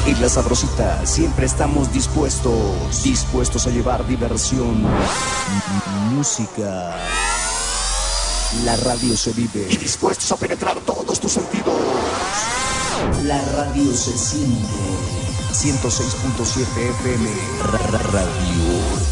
En La Sabrosita siempre estamos dispuestos a llevar diversión, música. La radio se vive y dispuestos a penetrar todos tus sentidos. La radio se siente. 106.7 FM Radio